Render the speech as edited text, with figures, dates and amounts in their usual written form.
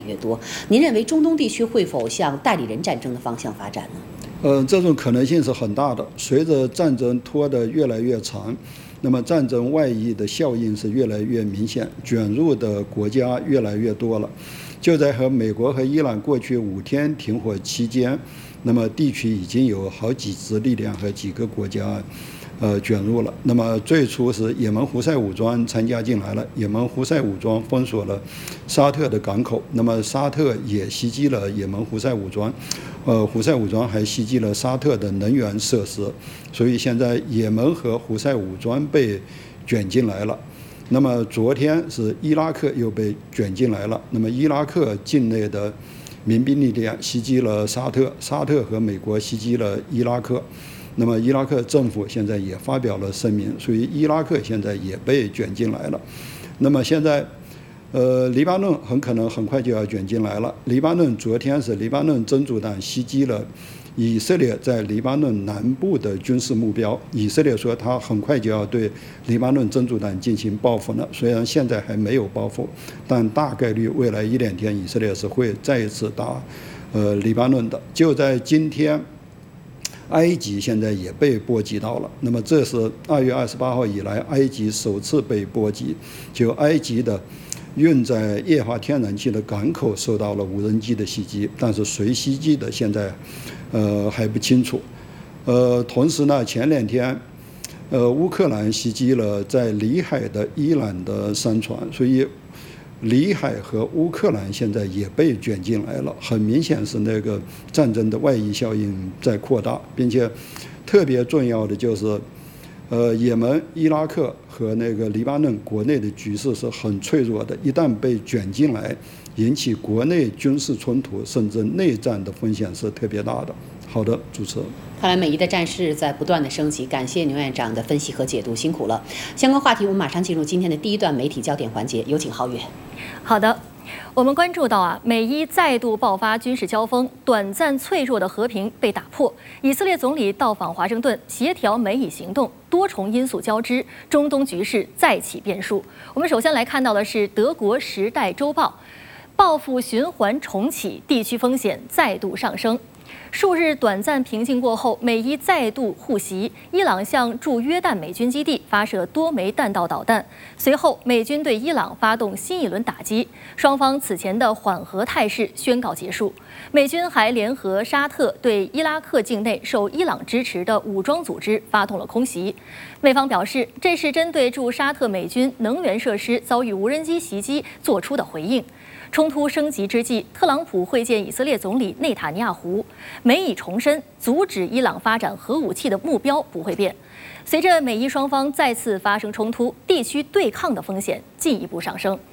越多。您认为中东地区会否向代理人战争的方向发展呢？ 这种可能性是很大的。随着战争拖得越来越长，那么战争外溢的效应是越来越明显，卷入的国家越来越多了。就在和美国和伊朗过去5天停火期间，那么地区已经有好几支力量和几个国家卷入了。那么最初是也门胡塞武装参加进来了，也门胡塞武装封锁了沙特的港口，那么沙特也袭击了也门胡塞武装，胡塞武装还袭击了沙特的能源设施，所以现在也门和胡塞武装被卷进来了。那么昨天是伊拉克又被卷进来了，那么伊拉克境内的民兵力量袭击了沙特，沙特和美国袭击了伊拉克。那么伊拉克政府现在也发表了声明，所以伊拉克现在也被卷进来了。那么现在，黎巴嫩很可能很快就要卷进来了。黎巴嫩昨天是黎巴嫩真主党袭击了以色列在黎巴嫩南部的军事目标，以色列说他很快就要对黎巴嫩真主党进行报复了。虽然现在还没有报复，但大概率未来1-2天以色列是会再一次打黎巴嫩的。就在今天，埃及现在也被波及到了。那么这是2月28号以来埃及首次被波及，就埃及的运载液化天然气的港口受到了无人机的袭击，但是谁袭击的现在还不清楚。同时呢，前2天乌克兰袭击了在里海的伊朗的商船，所以里海和乌克兰现在也被卷进来了。很明显是那个战争的外溢效应在扩大，并且特别重要的就是也门、伊拉克和那个黎巴嫩国内的局势是很脆弱的，一旦被卷进来，引起国内军事冲突甚至内战的风险是特别大的。好的，主持人。 看来美伊的战事在不断的升级，感谢牛院长的分析和解读，辛苦了。相关话题我们马上进入今天的第一段媒体焦点环节，有请皓月。 好的。我们关注到美伊再度爆发军事交锋，短暂脆弱的和平被打破。以色列总理到访华盛顿，协调美以行动，多重因素交织，中东局势再起变数。我们首先来看到的是德国《时代周报》，报复循环重启，地区风险再度上升。数日短暂平静过后，美伊再度互袭。伊朗向驻约旦美军基地发射多枚弹道导弹，随后美军对伊朗发动新一轮打击。双方此前的缓和态势宣告结束。美军还联合沙特对伊拉克境内受伊朗支持的武装组织发动了空袭。美方表示，这是针对驻沙特美军能源设施遭遇无人机袭击做出的回应。冲突升级之际，特朗普会见以色列总理内塔尼亚胡，美以重申阻止伊朗发展核武器的目标不会变。随着美伊双方再次发生冲突，地区对抗的风险进一步上升。